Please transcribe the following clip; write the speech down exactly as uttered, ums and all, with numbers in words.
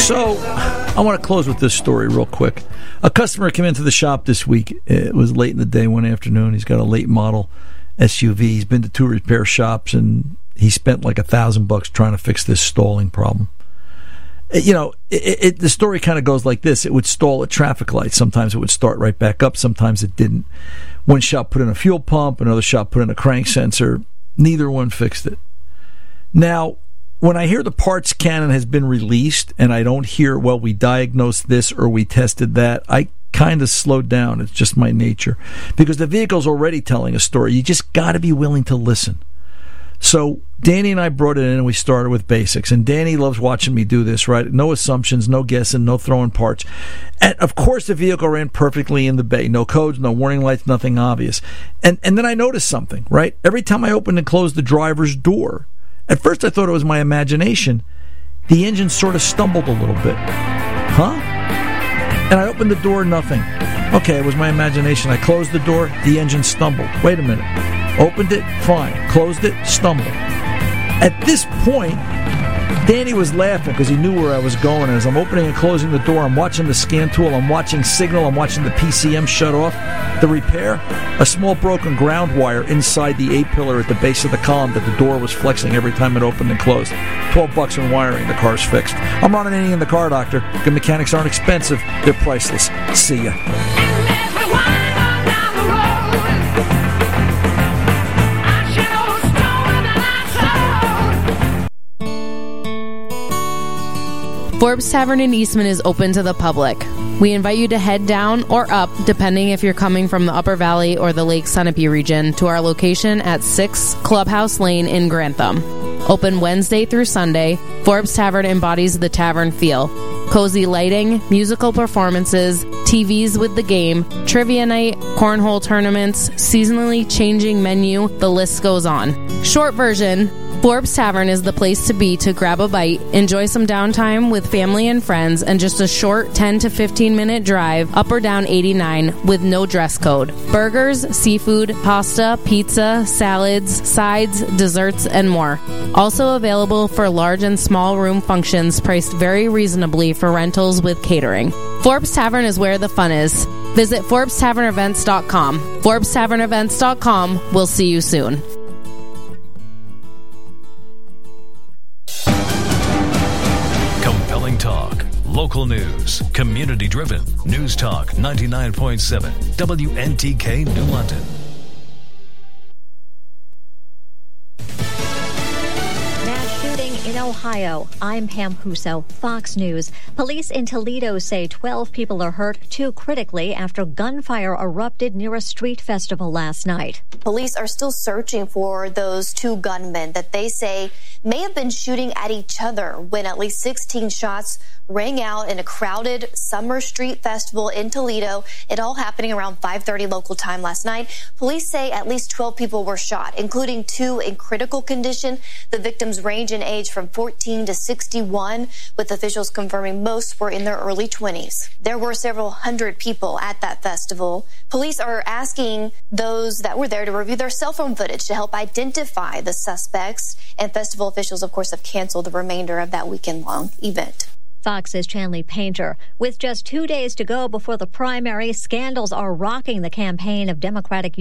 So, I want to close with this story real quick. A customer came into the shop this week. It was late in the day one afternoon. He's got a late model S U V. He's been to two repair shops, and he spent like a thousand bucks trying to fix this stalling problem. You know, it, it, the story kind of goes like this. It would stall at traffic lights. Sometimes it would start right back up. Sometimes it didn't. One shop put in a fuel pump. Another shop put in a crank sensor. Neither one fixed it. Now, when I hear the parts canon has been released and I don't hear, well, we diagnosed this or we tested that, I kind of slowed down. It's just my nature. Because the vehicle's already telling a story. You just got to be willing to listen. So Danny and I brought it in and we started with basics. And Danny loves watching me do this, right? No assumptions, no guessing, no throwing parts. And of course the vehicle ran perfectly in the bay. No codes, no warning lights, nothing obvious. And and then I noticed something, right? Every time I opened and closed the driver's door, at first I thought it was my imagination. The engine sort of stumbled a little bit. Huh? And I opened the door, nothing. Okay, it was my imagination. I closed the door, the engine stumbled. Wait a minute. Opened it, fine. Closed it, stumbled. At this point, Danny was laughing because he knew where I was going. And as I'm opening and closing the door, I'm watching the scan tool, I'm watching signal, I'm watching the P C M shut off. The repair, a small broken ground wire inside the A-pillar at the base of the column that the door was flexing every time it opened and closed. twelve bucks in wiring, the car's fixed. I'm running anything in the car, doctor. Good mechanics aren't expensive. They're priceless. See ya. Forbes Tavern in Eastman is open to the public. We invite you to head down or up, depending if you're coming from the Upper Valley or the Lake Sunapee region, to our location at six Clubhouse Lane in Grantham. Open Wednesday through Sunday, Forbes Tavern embodies the tavern feel. Cozy lighting, musical performances, T Vs with the game, trivia night, cornhole tournaments, seasonally changing menu, the list goes on. Short version, Forbes Tavern is the place to be to grab a bite, enjoy some downtime with family and friends, and just a short ten to fifteen minute drive up or down eighty-nine with no dress code. Burgers, seafood, pasta, pizza, salads, sides, desserts, and more. Also available for large and small room functions priced very reasonably for rentals with catering. Forbes Tavern is where the fun is. Visit Forbes Tavern Events dot com. Forbes Tavern Events dot com. We'll see you soon. Talk, local news, community-driven. News Talk ninety-nine point seven, W N T K New London. In Ohio, I'm Pam Huso, Fox News. Police in Toledo say twelve people are hurt, two critically, after gunfire erupted near a street festival last night. Police are still searching for those two gunmen that they say may have been shooting at each other when at least sixteen shots rang out in a crowded summer street festival in Toledo. It all happening around five thirty local time last night. Police say at least twelve people were shot, including two in critical condition. The victims range in age from fourteen to sixty-one, with officials confirming most were in their early twenties. There were several hundred people at that festival. Police are asking those that were there to review their cell phone footage to help identify the suspects, and festival officials, of course, have canceled the remainder of that weekend-long event. Fox's Chanley Painter. With just two days to go before the primary, scandals are rocking the campaign of Democratic